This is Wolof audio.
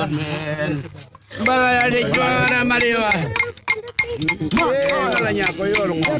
Amen. Bara ya de juara Maria. Mana nyako yo